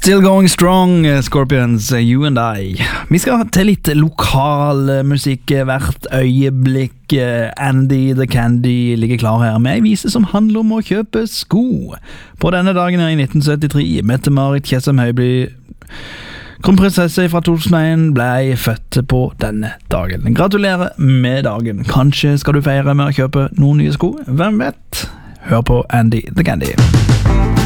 Still going strong, Scorpions, You and I. Vi skal til litt lokal musikk hvert øyeblikk. Andy the Candy ligger klar her med en vise som handler om å kjøpe sko. På denne dagen her i 1973, Mette-Marit Tjessem Høiby, kronprinsesse fra 2001, ble født på denne dagen. Gratulerer med dagen. Kanskje skal du feire med å kjøpe noen nye sko? Hvem vet? Hør på Andy the Candy.